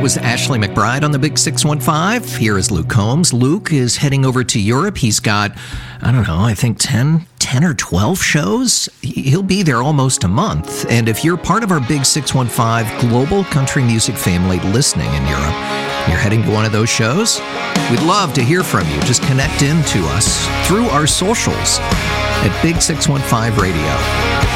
was Ashley McBride on the Big 615. Here is Luke Combs. Luke is heading over to Europe. He's got, I think 10 or 12 shows. He'll be there almost a month. And if you're part of our Big 615 global country music family listening in Europe, you're heading to one of those shows, we'd love to hear from you. Just connect in to us through our socials at Big 615 Radio.